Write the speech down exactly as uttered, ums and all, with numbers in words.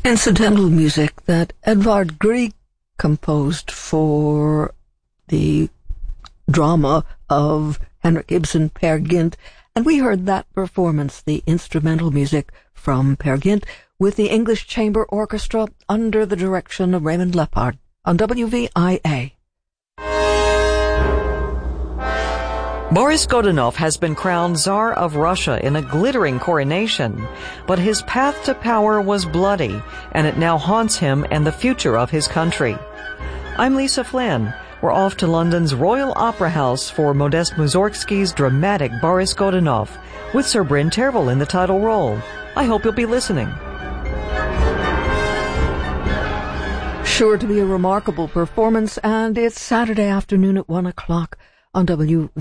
Incidental music that Edvard Grieg composed for the drama of Henrik Ibsen, Peer Gynt, and we heard that performance, the instrumental music from Peer Gynt, with the English Chamber Orchestra under the direction of Raymond Lepard on W V I A. Boris Godunov has been crowned Tsar of Russia in a glittering coronation, but his path to power was bloody, and it now haunts him and the future of his country. I'm Lisa Flynn. We're off to London's Royal Opera House for Modest Mussorgsky's dramatic Boris Godunov, with Sir Bryn Tervel in the title role. I hope you'll be listening. Sure to be a remarkable performance, and it's Saturday afternoon at one o'clock on W